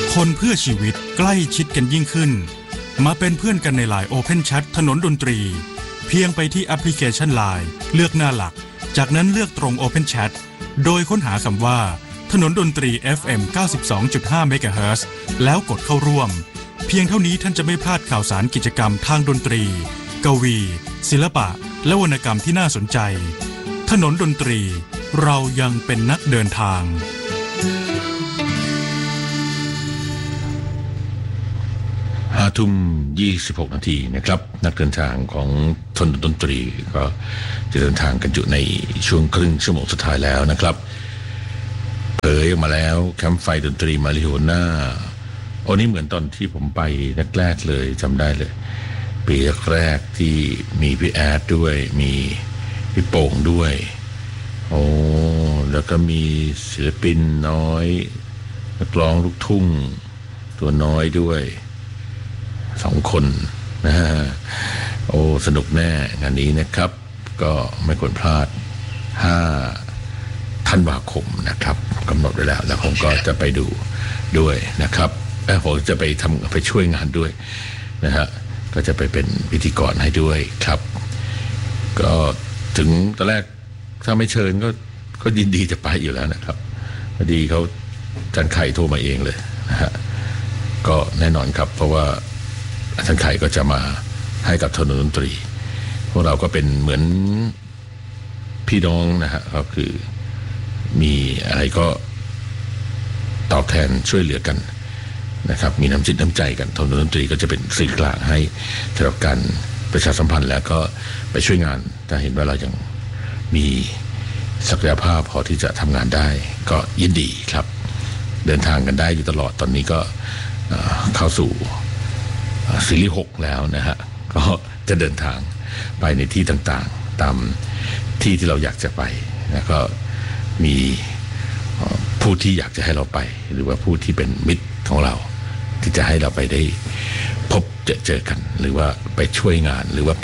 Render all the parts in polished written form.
คนเพื่อชีวิตใกล้ชิดกันยิ่งขึ้นมาเป็นเพื่อนกันใน LINE Open Chat ถนนดนตรีเพียงไปที่แอปพลิเคชัน LINE เลือกหน้าหลักจากนั้นเลือกตรง Open Chat โดยค้นหาคำว่าถนนดนตรี FM 92.5 เมกะเฮิรตซ์แล้วกดเข้าร่วมเพียงเท่านี้ท่านจะไม่พลาดข่าวสารกิจกรรมทางดนตรีกวีศิลปะและวรรณกรรมที่น่าสนใจถนนดนตรีเรายังเป็นนักเดินทาง 5:26 นาทีนะครับนักเดินทางของถนนดนตรีก็จะเดินทางกันอยู่ในช่วงครึ่งชั่วโมงสุดท้ายแล้วนะครับเผยออกมาแล้วแคมป์ไฟดนตรีมาริโฮน่าโอ้นี่เหมือนตอนที่ผมไปแรกๆเลยจำได้เลยปีแรกที่มีพี่แอดด้วยมีพี่โป่งด้วยโอ้แล้วก็มีศิลปินน้อยนักร้องลูกทุ่งตัวน้อยด้วย2 คนนะฮะโอ้สนุกแน่งานนี้นะครับก็ไม่ควรพลาด5 ธันวาคมนะครับกำหนดไว้แล้วผมก็จะไปดูด้วยนะครับผมจะไปช่วยงานด้วยนะฮะก็จะไปเป็นพิธีกรให้ด้วยครับก็ถึงตอนแรกถ้าไม่เชิญก็ยินดีจะไปอยู่แล้วนะครับพอดีเขาจันไข่โทรมาเองเลยนะฮะก็แน่นอนครับเพราะว่าอาจารย์ไข่ก็จะมาให้กับถนนดนตรีพวกเราก็เป็นเหมือนพี่น้องนะฮะก็คือมีอะไรก็ตอบแทนช่วยเหลือกันนะครับมีน้ำจิตน้ำใจกันถนนดนตรีก็จะเป็นสื่อกลางให้สำหรับการประชาสัมพันธ์แล้วก็ไปช่วยงานถ้าเห็นว่าเรายังมีศักยภาพพอที่จะทำงานได้ก็ยินดีครับเดินทางกันได้อยู่ตลอดตอนนี้ก็เข้าสู่ซีรีส์6แล้วนะฮะก็จะเดินทางไปในที่ต่างๆตามที่ที่เราอยากจะไปแล้วก็มีผู้ที่อยากจะให้เราไปหรือว่าผู้ที่เป็นมิตรของเราที่จะให้เราไปได้พบเจอกันหรือว่าไปช่วยงานหรือว่าไป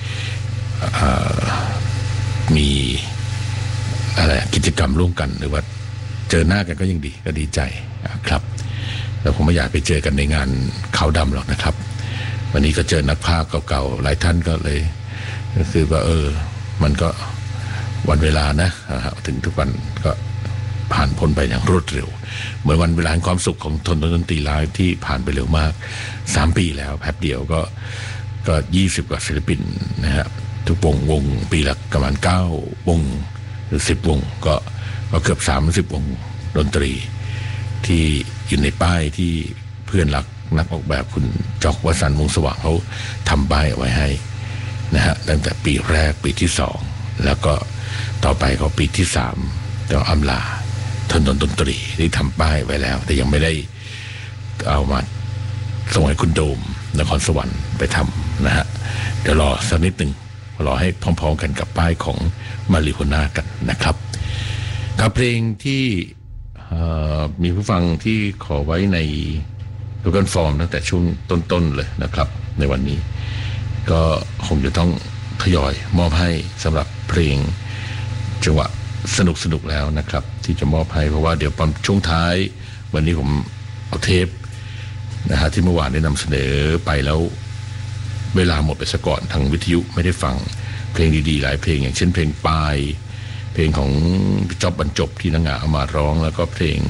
มีอะไรกิจกรรมร่วมกันหรือว่าเจอหน้ากันก็ยังดีก็ดีใจครับแล้วผมไม่อยากไปเจอกันในงานขาวดำหรอกนะครับวันนี้ก็เจอนักภาคเก่าๆหลายท่านก็เลยก็คือว่ามันก็วันเวลานะถึงทุกวันก็ผ่านพ้นไปอย่างรวดเร็วเหมือนวันเวลาความสุขของถนนดนตรีไลฟ์ที่ผ่านไปเร็วมาก3 ปีแล้วแป๊บเดียวก็20 กว่าศิลปินนะฮะทุกวงปีละประมาณ9 วงหรือ10 วงก็เกือบ30 วงดนตรีที่อยู่ในป้ายที่เพื่อนรักนักออกแบบคุณจอกวสันต์วงสว่างเขาทำป้ายเอาไว้ให้นะฮะตั้งแต่ปีแรกปีที่2แล้วก็ต่อไปก็ปีที่3ต้องอำลาถนนดนตรีที่ทำป้ายไว้แล้วแต่ยังไม่ได้เอามาส่งให้คุณโดมนครสวรรค์ไปทำนะฮะเดี๋ยวรอสักนิดหนึ่งรอให้พร้อมๆกันกับป้ายของมาริโฮน่ากันนะครับกับเพลงที่มีผู้ฟังที่ขอไว้ในGoogle Form ตั้งแต่ช่วงต้นๆเลยนะครับในวันนี้ก็คงจะต้องทยอยมอบให้สำหรับเพลงจังหวะสนุกแล้วนะครับที่จะมอบให้เพราะว่าเดี๋ยวตอนช่วงท้ายวันนี้ผมเอาเทปนะฮะที่เมื่อวานได้นำเสนอไปแล้วเวลาหมดไปซะก่อนทางวิทยุไม่ได้ฟังเพลงดีๆหลายเพลงอย่างเช่นเพลงปลายเพลงของพี่จ๊อบบรรจบที่นางงาเอามาร้องแล้วก็เพลง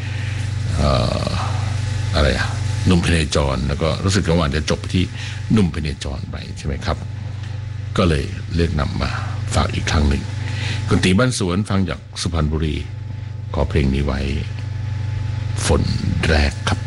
อะไรนุ่มพเนจรแล้วก็รู้สึกว่าจะจบที่นุ่มพเนจรไปใช่ไหมครับก็เลยเลือกนำมาฝากอีกครั้งหนึ่งคุณตีบ้านสวนฟังจากสุพรรณบุรีขอเพลงนี้ไว้ฝนแรกครับ